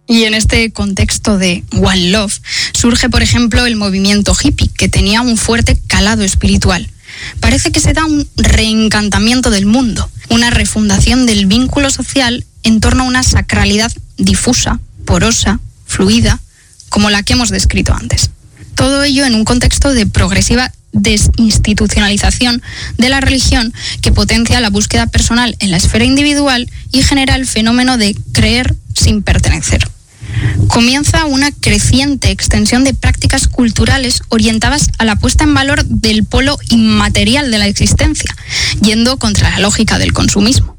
Y en este contexto de One Love surge, por ejemplo, el movimiento hippie, que tenía un fuerte calado espiritual. Parece que se da un reencantamiento del mundo, una refundación del vínculo social en torno a una sacralidad difusa, porosa, fluida, como la que hemos descrito antes. Todo ello en un contexto de progresiva desinstitucionalización de la religión que potencia la búsqueda personal en la esfera individual y genera el fenómeno de creer sin pertenecer. Comienza una creciente extensión de prácticas culturales orientadas a la puesta en valor del polo inmaterial de la existencia, yendo contra la lógica del consumismo.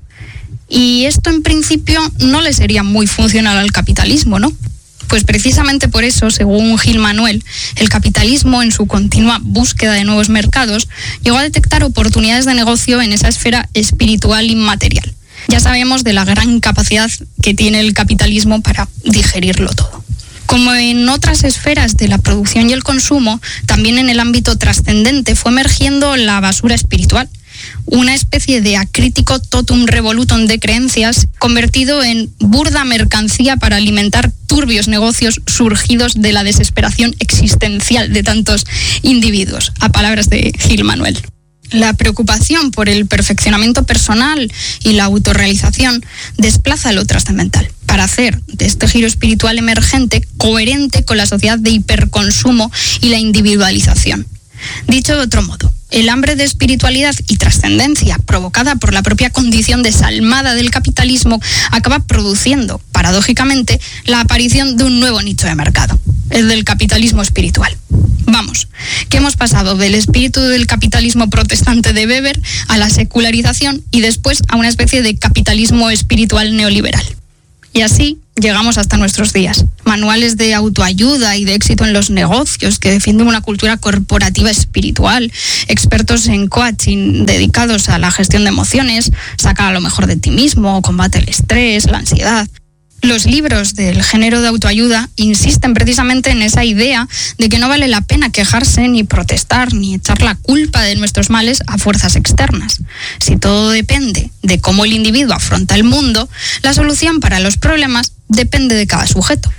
Y esto en principio no le sería muy funcional al capitalismo, ¿no? Pues precisamente por eso, según Gil Manuel, el capitalismo, en su continua búsqueda de nuevos mercados, llegó a detectar oportunidades de negocio en esa esfera espiritual inmaterial. Ya sabemos de la gran capacidad que tiene el capitalismo para digerirlo todo. Como en otras esferas de la producción y el consumo, también en el ámbito trascendente fue emergiendo la basura espiritual, una especie de acrítico totum revolutum de creencias convertido en burda mercancía para alimentar turbios negocios surgidos de la desesperación existencial de tantos individuos, a palabras de Gil Manuel. La preocupación por el perfeccionamiento personal y la autorrealización desplaza lo trascendental para hacer de este giro espiritual emergente coherente con la sociedad de hiperconsumo y la individualización. Dicho de otro modo, el hambre de espiritualidad y trascendencia provocada por la propia condición desalmada del capitalismo acaba produciendo, paradójicamente, la aparición de un nuevo nicho de mercado, el del capitalismo espiritual. Vamos, que hemos pasado del espíritu del capitalismo protestante de Weber a la secularización y después a una especie de capitalismo espiritual neoliberal. Y así llegamos hasta nuestros días. Manuales de autoayuda y de éxito en los negocios que defienden una cultura corporativa espiritual, expertos en coaching dedicados a la gestión de emociones, sacar lo mejor de ti mismo, combate el estrés, la ansiedad. Los libros del género de autoayuda insisten precisamente en esa idea de que no vale la pena quejarse, ni protestar, ni echar la culpa de nuestros males a fuerzas externas. Si todo depende de cómo el individuo afronta el mundo, la solución para los problemas depende de cada sujeto.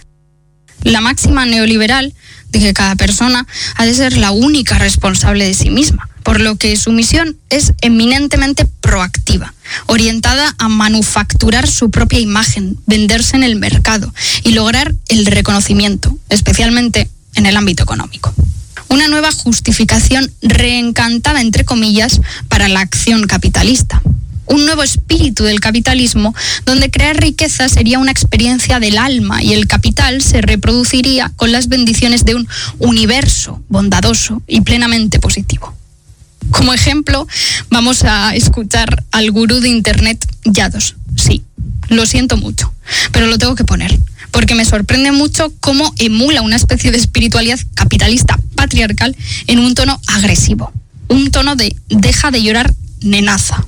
La máxima neoliberal de que cada persona ha de ser la única responsable de sí misma, por lo que su misión es eminentemente proactiva, orientada a manufacturar su propia imagen, venderse en el mercado y lograr el reconocimiento, especialmente en el ámbito económico. Una nueva justificación reencantada, entre comillas, para la acción capitalista. Un nuevo espíritu del capitalismo donde crear riqueza sería una experiencia del alma y el capital se reproduciría con las bendiciones de un universo bondadoso y plenamente positivo. Como ejemplo, vamos a escuchar al gurú de internet Yados. Sí, lo siento mucho, pero lo tengo que poner, porque me sorprende mucho cómo emula una especie de espiritualidad capitalista patriarcal en un tono agresivo, un tono de deja de llorar, nenaza.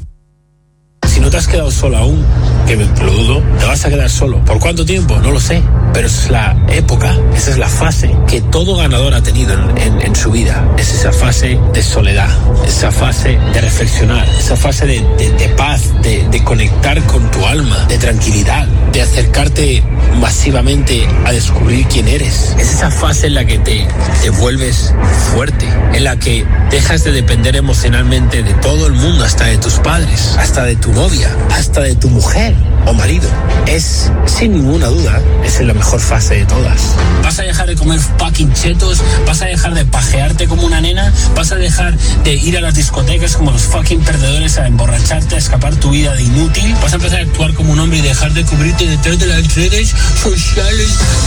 Si no te has quedado solo aún, que lo dudo, te vas a quedar solo. ¿Por cuánto tiempo? No lo sé. Pero esa es la época, esa es la fase que todo ganador ha tenido en su vida. Es esa fase de soledad, esa fase de reflexionar, esa fase de paz, de conectar con tu alma, de tranquilidad, de acercarte masivamente a descubrir quién eres. Es esa fase en la que te vuelves fuerte, en la que dejas de depender emocionalmente de todo el mundo, hasta de tus padres, hasta de tu novia, hasta de tu mujer o marido. Es, sin ninguna duda, es la mejor fase de todas. Vas a dejar de comer fucking chetos, vas a dejar de pajearte como una nena, vas a dejar de ir a las discotecas como los fucking perdedores a emborracharte, a escapar tu vida de inútil, vas a empezar a actuar como un hombre y dejar de cubrirte detrás de las redes sociales.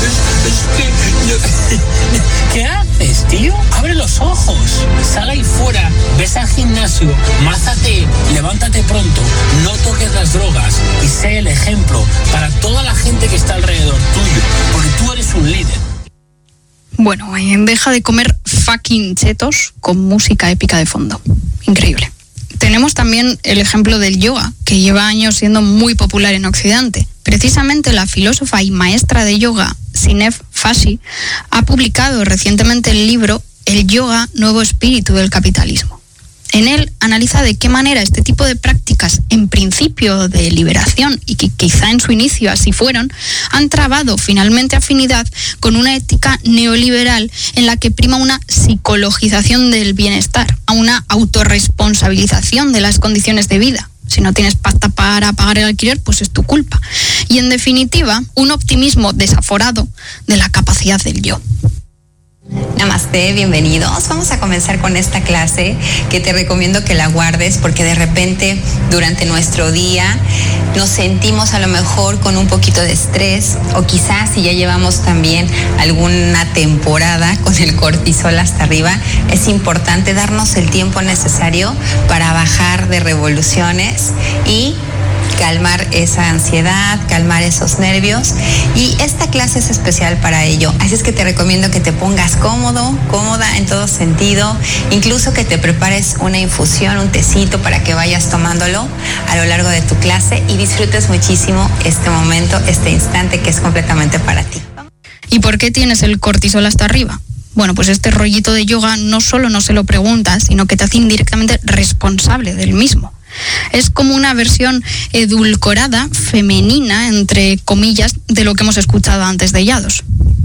¿Qué haces, tío? Abre los ojos, sal ahí fuera, ves al gimnasio, mázate, levántate pronto, no toques las drogas y sé el ejemplo para toda la gente que está alrededor tuyo, porque tú eres un líder. Bueno, deja de comer fucking chetos con música épica de fondo. Increíble. Tenemos también el ejemplo del yoga, que lleva años siendo muy popular en Occidente. Precisamente la filósofa y maestra de yoga, Sinef Fashi, ha publicado recientemente el libro El yoga, nuevo espíritu del capitalismo. En él analiza de qué manera este tipo de prácticas, en principio de liberación y que quizá en su inicio así fueron, han trabado finalmente afinidad con una ética neoliberal en la que prima una psicologización del bienestar, a una autorresponsabilización de las condiciones de vida. Si no tienes pasta para pagar el alquiler, pues es tu culpa. Y en definitiva, un optimismo desaforado de la capacidad del yo. Namaste, bienvenidos. Vamos a comenzar con esta clase que te recomiendo que la guardes porque de repente durante nuestro día nos sentimos a lo mejor con un poquito de estrés o quizás si ya llevamos también alguna temporada con el cortisol hasta arriba, es importante darnos el tiempo necesario para bajar de revoluciones y calmar esa ansiedad, calmar esos nervios, y esta clase es especial para ello. Así es que te recomiendo que te pongas cómodo, cómoda en todo sentido, incluso que te prepares una infusión, un tecito para que vayas tomándolo a lo largo de tu clase y disfrutes muchísimo este momento, este instante que es completamente para ti. ¿Y por qué tienes el cortisol hasta arriba? Bueno, pues este rollito de yoga no solo no se lo preguntas, sino que te hace indirectamente responsable del mismo. Es como una versión edulcorada, femenina, entre comillas, de lo que hemos escuchado antes de Yados.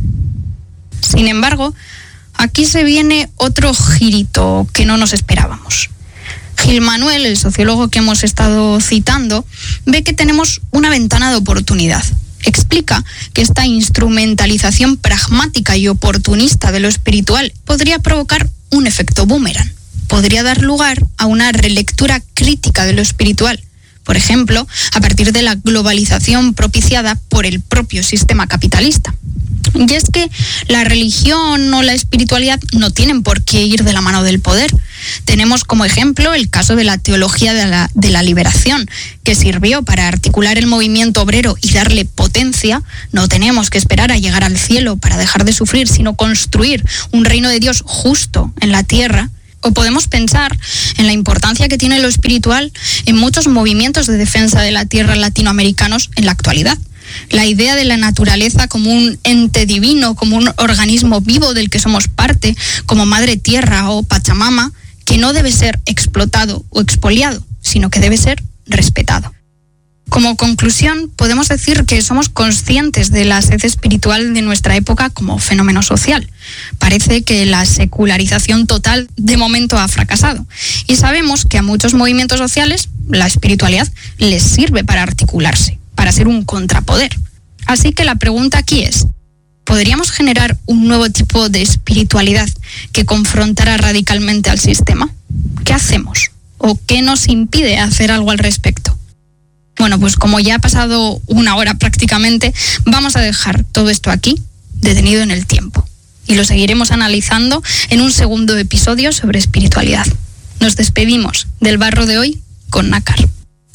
Sin embargo, aquí se viene otro girito que no nos esperábamos. Gil Manuel, el sociólogo que hemos estado citando, ve que tenemos una ventana de oportunidad. Explica que esta instrumentalización pragmática y oportunista de lo espiritual podría provocar un efecto boomerang. Podría dar lugar a una relectura crítica de lo espiritual, por ejemplo, a partir de la globalización propiciada por el propio sistema capitalista. Y es que la religión o la espiritualidad no tienen por qué ir de la mano del poder. Tenemos como ejemplo el caso de la teología de la liberación, que sirvió para articular el movimiento obrero y darle potencia. No tenemos que esperar a llegar al cielo para dejar de sufrir, sino construir un reino de Dios justo en la tierra. O podemos pensar en la importancia que tiene lo espiritual en muchos movimientos de defensa de la tierra latinoamericanos en la actualidad. La idea de la naturaleza como un ente divino, como un organismo vivo del que somos parte, como madre tierra o Pachamama, que no debe ser explotado o expoliado, sino que debe ser respetado. Como conclusión, podemos decir que somos conscientes de la sed espiritual de nuestra época como fenómeno social. Parece que la secularización total de momento ha fracasado. Y sabemos que a muchos movimientos sociales la espiritualidad les sirve para articularse, para ser un contrapoder. Así que la pregunta aquí es, ¿podríamos generar un nuevo tipo de espiritualidad que confrontara radicalmente al sistema? ¿Qué hacemos? ¿O qué nos impide hacer algo al respecto? Bueno, pues como ya ha pasado una hora prácticamente, vamos a dejar todo esto aquí, detenido en el tiempo. Y lo seguiremos analizando en un segundo episodio sobre espiritualidad. Nos despedimos del barro de hoy con nácar.